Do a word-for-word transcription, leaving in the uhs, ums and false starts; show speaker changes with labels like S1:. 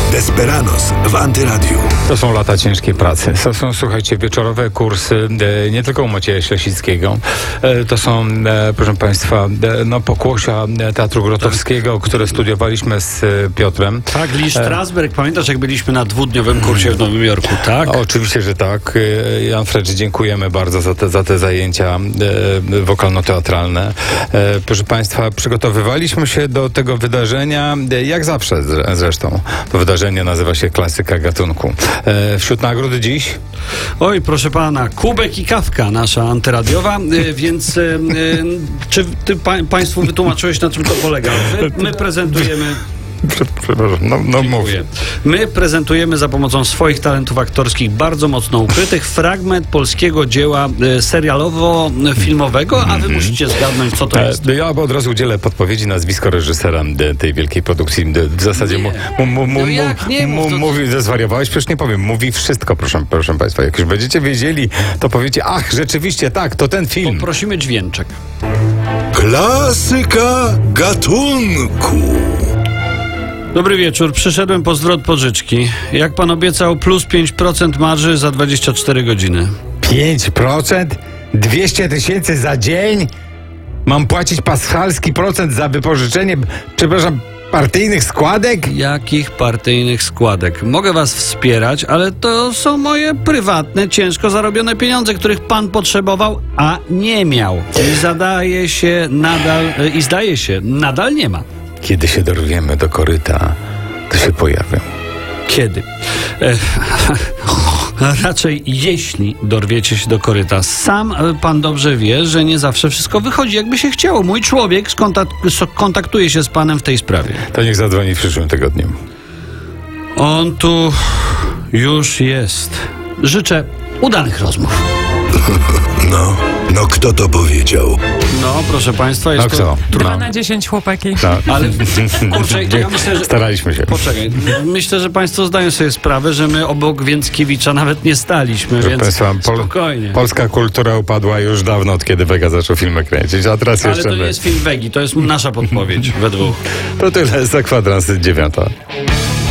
S1: Desperados w Antyradiu.
S2: To są lata ciężkiej pracy. To są, słuchajcie, wieczorowe kursy e, nie tylko u Macieja Ślesickiego. E, to są, e, proszę Państwa, e, no, pokłosia Teatru Grotowskiego, które studiowaliśmy z e, Piotrem.
S3: Tak, Lee Strasberg. Pamiętasz, jak byliśmy na dwudniowym kursie w Nowym Jorku, tak?
S2: O, oczywiście, że tak. E, Jan Frecz, dziękujemy bardzo za te, za te zajęcia e, wokalno-teatralne. E, proszę Państwa, przygotowywaliśmy się do tego wydarzenia, e, jak zawsze zresztą. To wydarzenie nazywa się Klasyka Gatunku. E, wśród nagród dziś?
S3: Oj, proszę pana, kubek i kawka nasza antyradiowa, e, więc e, e, czy ty pa, państwu wytłumaczyłeś, na czym to polega? My, my prezentujemy...
S2: Przepraszam, no, no mów.
S3: My prezentujemy za pomocą swoich talentów aktorskich bardzo mocno ukrytych fragment polskiego dzieła e, serialowo-filmowego, a wy musicie zgadnąć, co to jest.
S2: E, ja od razu udzielę podpowiedzi, nazwisko reżysera de, tej wielkiej produkcji. De, w zasadzie mu, mu, mu, mu,
S3: No jak nie
S2: mu,
S3: mów, to-
S2: mówi, zwariowałeś? Przecież nie powiem. Mówi wszystko, proszę, proszę Państwa. Jak już będziecie wiedzieli, to powiecie, ach, rzeczywiście, tak, to ten film.
S3: Poprosimy dźwięczek.
S1: Klasyka gatunku.
S3: Dobry wieczór, przyszedłem po zwrot pożyczki. Jak pan obiecał, plus pięć procent marży za dwadzieścia cztery godziny.
S2: pięć procent? dwieście tysięcy za dzień? Mam płacić paschalski procent za wypożyczenie, przepraszam, partyjnych składek?
S3: Jakich partyjnych składek? Mogę was wspierać, ale to są moje prywatne, ciężko zarobione pieniądze, których pan potrzebował, a nie miał. I zadaje się nadal, i zdaje się, nadal nie ma.
S2: Kiedy się dorwiemy do koryta, to się pojawią.
S3: Kiedy? E, raczej jeśli dorwiecie się do koryta. Sam e, pan dobrze wie, że nie zawsze wszystko wychodzi, jakby się chciało. Mój człowiek skontak- skontaktuje się z panem w tej sprawie.
S2: To niech zadzwoni w przyszłym tygodniu.
S3: On tu już jest. Życzę udanych rozmów.
S1: No, no kto to powiedział?
S3: No, proszę państwa, jest
S2: No
S3: to...
S2: kto?
S3: trudno.
S4: Dwa na dziesięć, chłopaki.
S2: No.
S3: Ale kurczę, ja myślę, że...
S2: Staraliśmy się.
S3: Poczekaj, myślę, że państwo zdają sobie sprawę, że my obok Więckiewicza nawet nie staliśmy,
S2: Proszę
S3: więc
S2: Państwa, pol-
S3: spokojnie.
S2: polska kultura upadła już dawno, od kiedy Wega zaczął filmy kręcić, a teraz
S3: Ale
S2: jeszcze
S3: to nie
S2: my.
S3: jest film Wegi, to jest nasza podpowiedź we dwóch.
S2: To tyle za kwadrans dziewiąta.